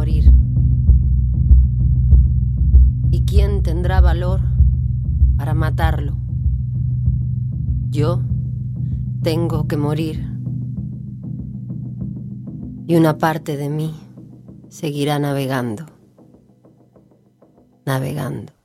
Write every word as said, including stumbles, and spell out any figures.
morir. ¿Y quién tendrá valor para matarlo? Yo tengo que morir. Y una parte de mí seguirá navegando, navegando.